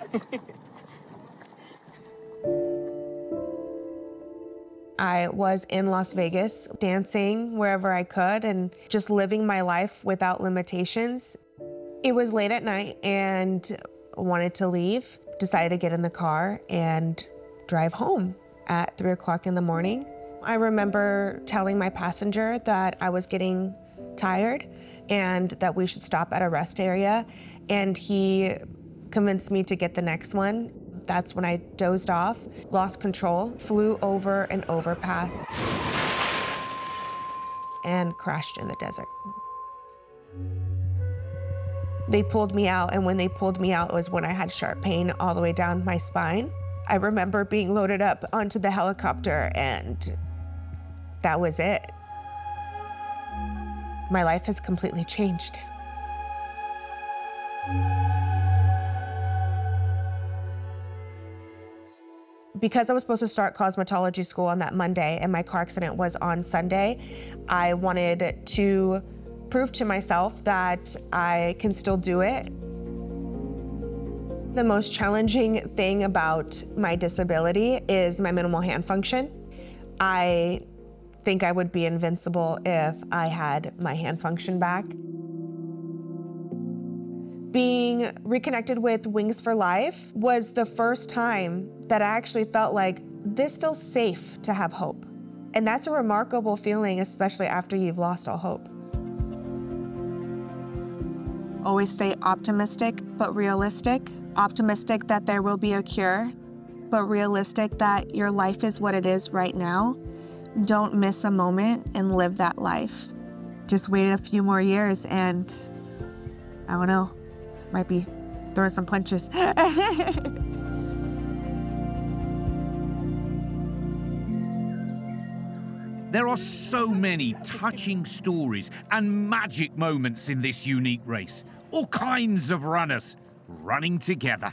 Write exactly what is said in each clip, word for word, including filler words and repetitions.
I was in Las Vegas dancing wherever I could and just living my life without limitations. It was late at night and wanted to leave. Decided to get in the car and drive home at three o'clock in the morning. I remember telling my passenger that I was getting tired and that we should stop at a rest area, and he convinced me to get the next one. That's when I dozed off, lost control, flew over an overpass, and crashed in the desert. They pulled me out, and when they pulled me out, it was when I had sharp pain all the way down my spine. I remember being loaded up onto the helicopter, and that was it. My life has completely changed. Because I was supposed to start cosmetology school on that Monday and my car accident was on Sunday, I wanted to prove to myself that I can still do it. The most challenging thing about my disability is my minimal hand function. I think I would be invincible if I had my hand function back. Being reconnected with Wings for Life was the first time that I actually felt like this feels safe to have hope. And that's a remarkable feeling, especially after you've lost all hope. Always stay optimistic, but realistic. Optimistic that there will be a cure, but realistic that your life is what it is right now. Don't miss a moment and live that life. Just wait a few more years and I don't know, might be throwing some punches. There are so many touching stories and magic moments in this unique race. All kinds of runners running together.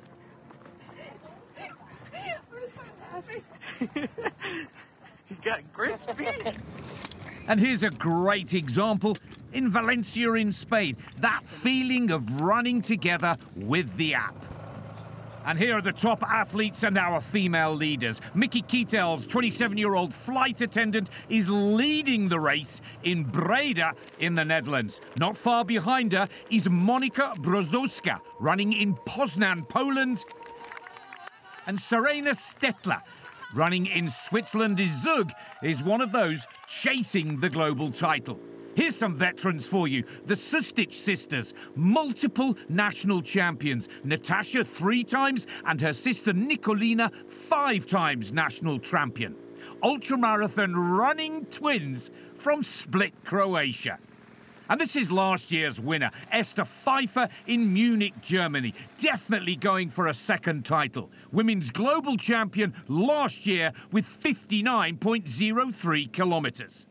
I'm gonna start laughing. You got great speed. And here's a great example in Valencia in Spain. That feeling of running together with the app. And here are the top athletes and our female leaders. Mickey Kietels, twenty-seven-year-old flight attendant, is leading the race in Breda in the Netherlands. Not far behind her is Monika Brozowska, running in Poznan, Poland. And Serena Stetler, running in Switzerland. Zug is one of those chasing the global title. Here's some veterans for you. The Sustic sisters, multiple national champions. Natasha three times and her sister Nikolina five times national champion. Ultramarathon running twins from Split, Croatia. And this is last year's winner, Esther Pfeiffer in Munich, Germany. Definitely going for a second title. Women's global champion last year with fifty-nine point zero three kilometres.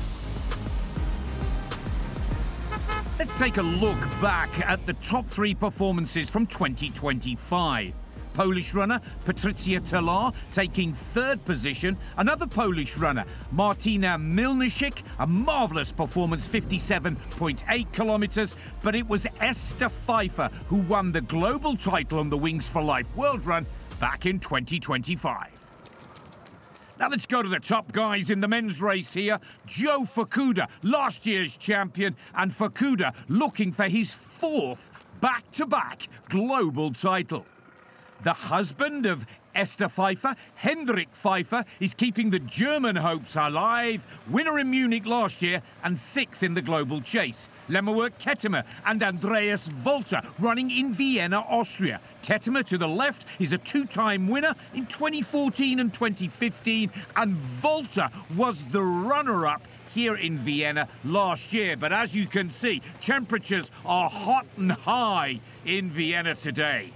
Let's take a look back at the top three performances from twenty twenty-five. Polish runner Patricia Talar taking third position. Another Polish runner, Martina Milnicik, a marvellous performance, fifty-seven point eight kilometres. But it was Esther Pfeiffer who won the global title on the Wings for Life World Run back in twenty twenty-five. Now let's go to the top guys in the men's race here. Joe Fukuda, last year's champion, and Fukuda looking for his fourth back-to-back global title. The husband of Esther Pfeiffer, Hendrik Pfeiffer, is keeping the German hopes alive. Winner in Munich last year and sixth in the global chase. Lemuel Kettemer and Andreas Volter running in Vienna, Austria. Kettemer to the left is a two-time winner in twenty fourteen and twenty fifteen, and Volter was the runner-up here in Vienna last year. But as you can see, temperatures are hot and high in Vienna today.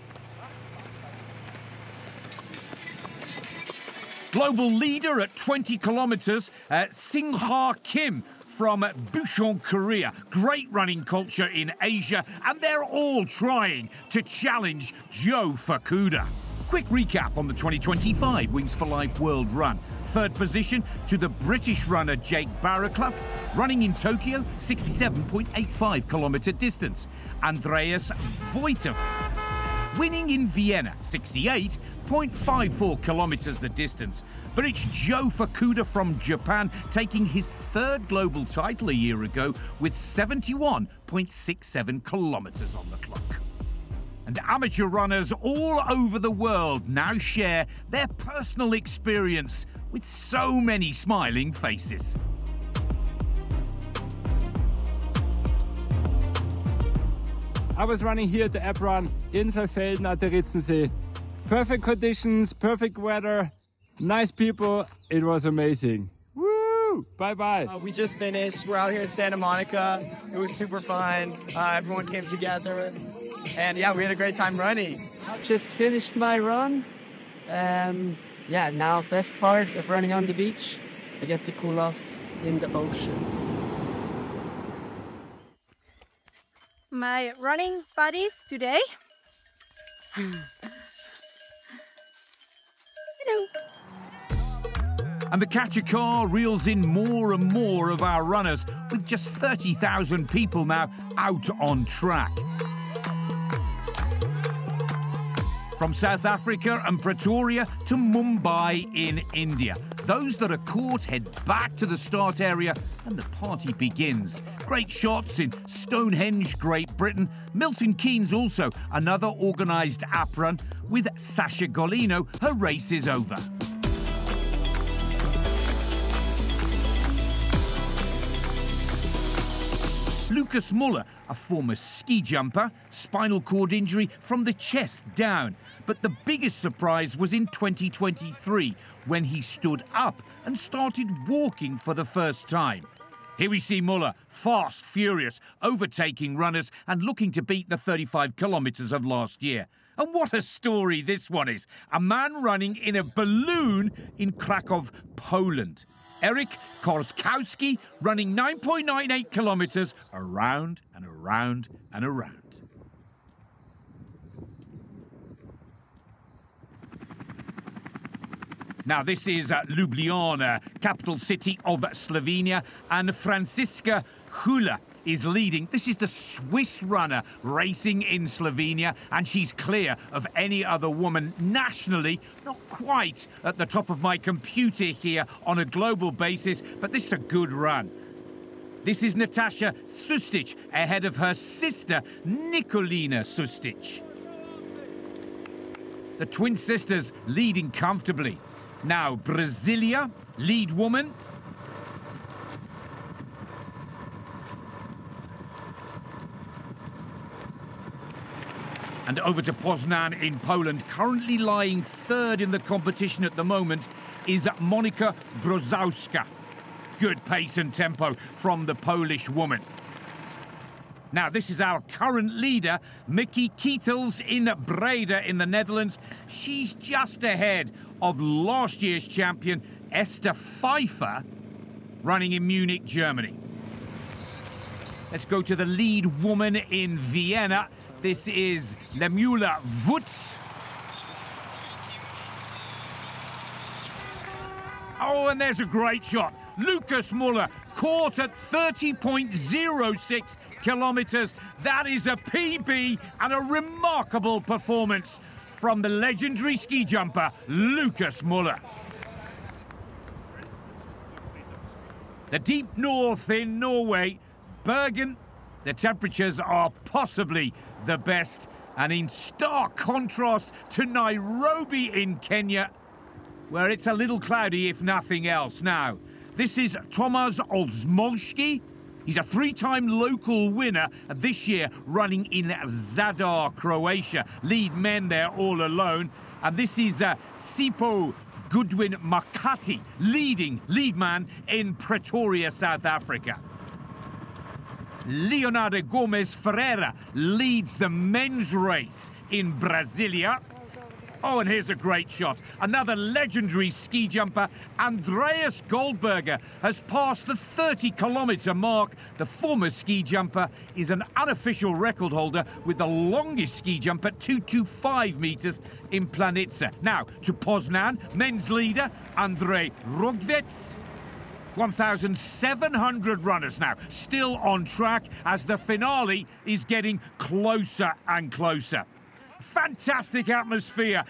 Global leader at twenty kilometres, uh, Singha Kim from Bucheon, Korea. Great running culture in Asia, and they're all trying to challenge Joe Fukuda. Quick recap on the twenty twenty-five Wings for Life World Run. Third position to the British runner Jake Barraclough, running in Tokyo, sixty-seven point eight five kilometre distance. Andreas Voiter winning in Vienna, sixty-eight point five four kilometers the distance. But it's Joe Fukuda from Japan taking his third global title a year ago with seventy-one point six seven kilometers on the clock. And amateur runners all over the world now share their personal experience with so many smiling faces. I was running here at the App Run in Saalfelden at the Ritzensee. Perfect conditions, perfect weather, nice people. It was amazing. Woo! Bye-bye. Uh, we just finished. We're out here in Santa Monica. It was super fun. Uh, everyone came together. And yeah, we had a great time running. I just finished my run. Um, yeah, now best part of running on the beach. I get to cool off in the ocean. My running buddies today. Hello. And the Catcher Car reels in more and more of our runners, with just thirty thousand people now out on track. From South Africa and Pretoria to Mumbai in India. Those that are caught head back to the start area and the party begins. Great shots in Stonehenge, Great Britain. Milton Keynes also, another organised app run. With Sasha Golino, her race is over. Lucas Muller, a former ski jumper, spinal cord injury from the chest down. But the biggest surprise was in twenty twenty-three, when he stood up and started walking for the first time. Here we see Muller, fast, furious, overtaking runners and looking to beat the thirty-five kilometres of last year. And what a story this one is. A man running in a balloon in Krakow, Poland. Eric Korskowski running nine point nine eight kilometres around and around and around. Now, this is uh, Ljubljana, capital city of Slovenia, and Franziska Hula is leading. This is the Swiss runner racing in Slovenia, and she's clear of any other woman nationally. Not quite at the top of my computer here on a global basis, but this is a good run. This is Natasha Sustic ahead of her sister, Nikolina Sustic. The twin sisters leading comfortably. Now, Brasilia, lead woman. And over to Poznan in Poland, currently lying third in the competition at the moment, is Monika Brozowska. Good pace and tempo from the Polish woman. Now, this is our current leader, Mickey Kietels in Breda in the Netherlands. She's just ahead of last year's champion, Esther Pfeiffer, running in Munich, Germany. Let's go to the lead woman in Vienna. This is Lemula Wutz. Oh, and there's a great shot. Lucas Muller caught at thirty point zero six kilometres. That is a P B and a remarkable performance from the legendary ski jumper, Lucas Muller. The deep north in Norway, Bergen, the temperatures are possibly the best, and in stark contrast to Nairobi in Kenya, where it's a little cloudy if nothing else. Now, this is Tomasz Olszmowski. He's a three-time local winner this year, running in Zadar, Croatia. Lead men there all alone. And this is uh, Sipo Goodwin Makati, leading lead man in Pretoria, South Africa. Leonardo Gomes Ferreira leads the men's race in Brasilia. Oh, and here's a great shot. Another legendary ski jumper, Andreas Goldberger, has passed the thirty kilometre mark. The former ski jumper is an unofficial record holder with the longest ski jump at two hundred twenty-five metres in Planica. Now, to Poznan, men's leader, Andrzej Rogwec. one thousand seven hundred runners now, still on track as the finale is getting closer and closer. Fantastic atmosphere